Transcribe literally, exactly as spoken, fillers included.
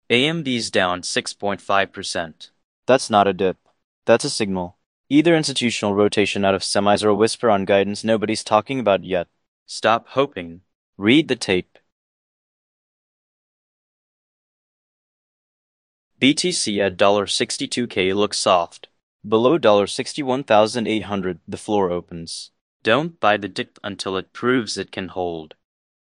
A M D's down six point five percent. That's not a dip. That's a signal. Either institutional rotation out of semis or a whisper on guidance nobody's talking about yet. Stop hoping. Read the tape. B T C at sixty-two K looks soft. Below sixty-one thousand eight hundred, the floor opens. Don't buy the dip until it proves it can hold.